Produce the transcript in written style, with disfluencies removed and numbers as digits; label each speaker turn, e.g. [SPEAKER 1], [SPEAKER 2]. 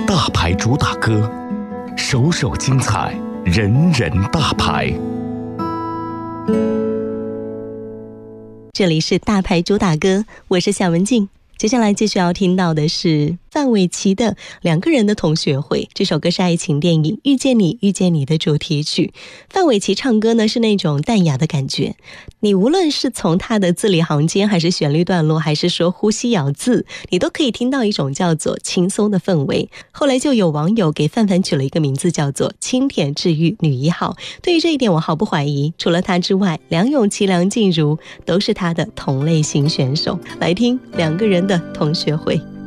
[SPEAKER 1] 大牌主打歌，首首精彩，人人大牌。
[SPEAKER 2] 这里是大牌主打歌，我是夏文静。接下来继续要听到的是范玮琪的《两个人的同学会》，这首歌是爱情电影《遇见你遇见你》的主题曲。范玮琪唱歌呢是那种淡雅的感觉，你无论是从他的字里行间，还是旋律段落，还是说呼吸咬字，你都可以听到一种叫做轻松的氛围。后来就有网友给范范取了一个名字，叫做清甜治愈女一号。对于这一点我毫不怀疑，除了他之外，梁咏琪、梁静茹都是他的同类型选手。来听两个人的同学会。